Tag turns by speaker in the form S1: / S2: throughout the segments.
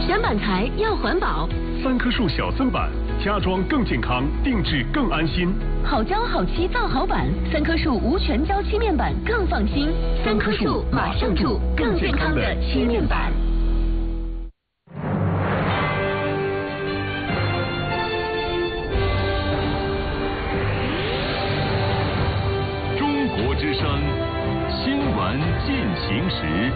S1: 选板材要环保。
S2: 3棵树小森板，家装更健康，定制更安心。
S1: 好胶好漆造好板，3棵树无全胶漆面板更放心。3棵树马上住更健康的漆面板。
S3: 中国之声新闻进行时。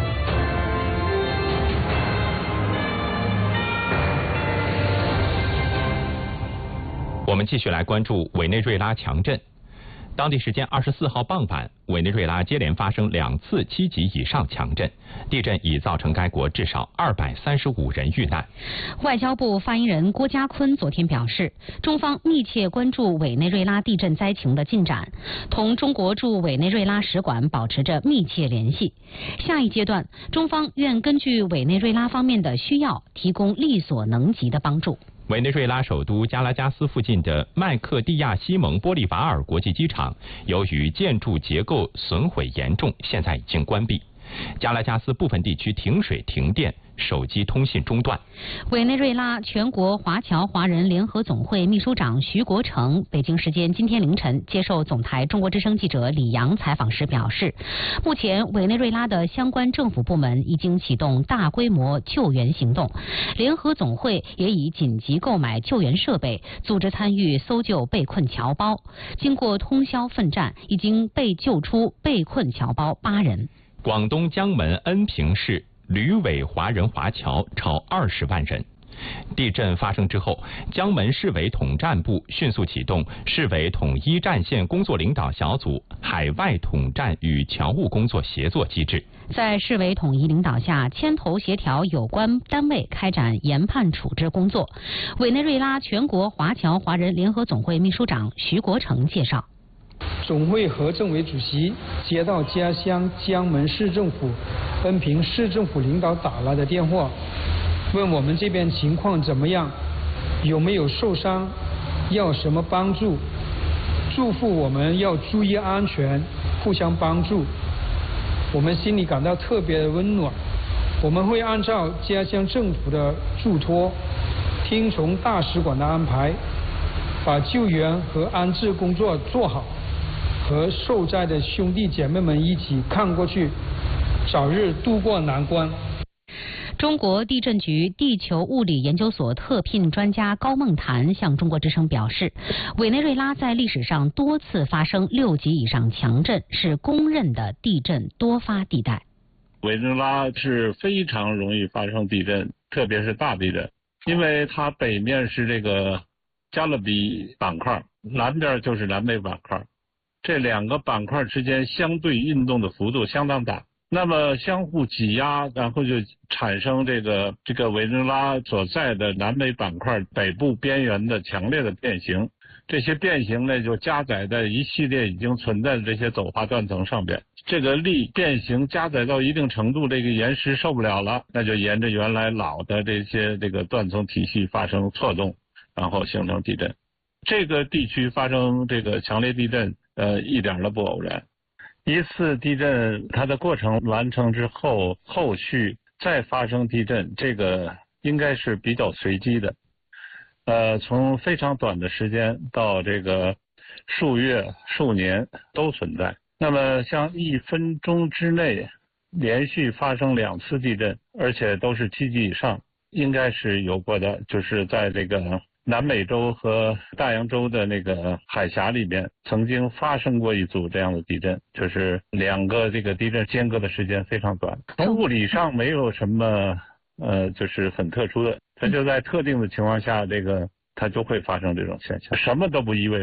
S4: 我们继续来关注委内瑞拉强震。当地时间24号傍晚，委内瑞拉接连发生2次7级以上强震，地震已造成该国至少235人遇难。
S5: 外交部发言人郭家坤昨天表示，中方密切关注委内瑞拉地震灾情的进展，同中国驻委内瑞拉使馆保持着密切联系。下一阶段，中方愿根据委内瑞拉方面的需要，提供力所能及的帮助。
S4: 委内瑞拉首都加拉加斯附近的麦克蒂亚西蒙玻利瓦尔国际机场，由于建筑结构损毁严重，现在已经关闭。加拉加斯部分地区停水停电，手机通信中断。
S5: 委内瑞拉全国华侨华人联合总会秘书长徐国成北京时间今天凌晨接受总台中国之声记者李阳采访时表示，目前委内瑞拉的相关政府部门已经启动大规模救援行动，联合总会也已紧急购买救援设备，组织参与搜救被困侨胞。经过通宵奋战，已经被救出被困侨胞8人。
S4: 广东江门恩平市旅委华人华侨超20万人。地震发生之后，江门市委统战部迅速启动市委统一战线工作领导小组海外统战与侨务工作协作机制。
S5: 在市委统一领导下，牵头协调有关单位开展研判处置工作。委内瑞拉全国华侨华人联合总会秘书长徐国成介绍，
S6: 总会何政委主席接到家乡江门市政府恩平市政府领导打来的电话，问我们这边情况怎么样，有没有受伤，要什么帮助，嘱咐我们要注意安全，互相帮助。我们心里感到特别的温暖。我们会按照家乡政府的嘱托，听从大使馆的安排，把救援和安置工作做好，和受灾的兄弟姐妹们一起看过去，早日渡过难关。
S5: 中国地震局地球物理研究所特聘专家高梦潭向中国之声表示，委内瑞拉在历史上多次发生6级以上强震，是公认的地震多发地带。
S7: 委内瑞拉是非常容易发生地震，特别是大地震，因为它北面是这个加勒比板块，南边就是南美板块，这2个板块之间相对运动的幅度相当大，那么相互挤压，然后就产生这个委内瑞拉所在的南美板块北部边缘的强烈的变形。这些变形呢，就加载在一系列已经存在的这些走化断层上边。这个力变形加载到一定程度，这个岩石受不了了，那就沿着原来老的这个断层体系发生错动，然后形成地震。这个地区发生这个强烈地震，一点都不偶然。一次地震它的过程完成之后，后续再发生地震，这个应该是比较随机的。从非常短的时间到这个数月、数年都存在。那么像1分钟之内连续发生2次地震，而且都是7级以上，应该是有过的，就是在这个南美洲和大洋洲的那个海峡里面曾经发生过一组这样的地震，就是2个这个地震间隔的时间非常短。从物理上没有什么就是很特殊的，它就在特定的情况下，它就会发生这种现象，什么都不意味着。